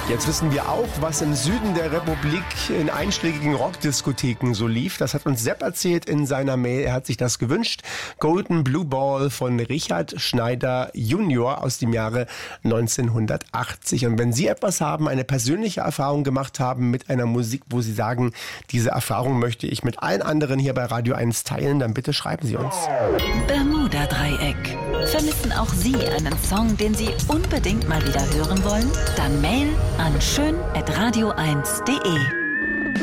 Jetzt wissen wir auch, was im Süden der Republik in einschlägigen Rockdiskotheken so lief. Das hat uns Sepp erzählt in seiner Mail. Er hat sich das gewünscht. Golden Blue Ball von Richard Schneider Junior aus dem Jahre 1980. Und wenn Sie etwas haben, eine persönliche Erfahrung gemacht haben mit einer Musik, wo Sie sagen, diese Erfahrung möchte ich mit allen anderen hier bei Radio 1 teilen, dann bitte schreiben Sie uns. Bermuda-Dreieck. Vermissen auch Sie einen Song, den Sie unbedingt mal wieder hören wollen? Dann Mail an schön@radio1.de.